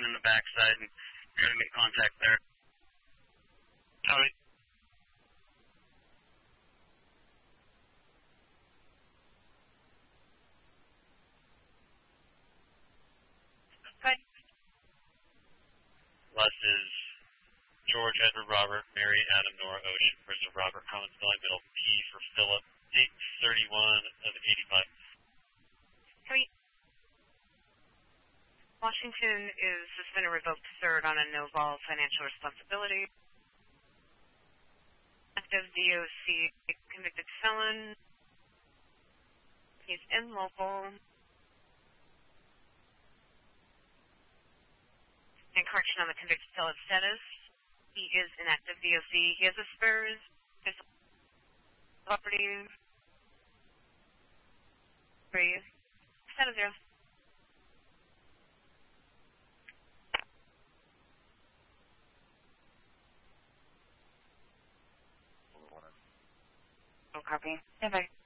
in the backside and try to make contact there. Copy. Good. Last is George, Edward, Robert, Mary, Adam, Nora, Ocean, Prisoner, Robert, common spelling, middle P for Philip, 831 of 85. Copy. Washington has been a revoked third on a no-ball financial responsibility. Active DOC convicted felon. He's in local. And correction on the convicted felon status. He is in active DOC. He has a Spurs. His property. 3-7-0. No copy. Stand by.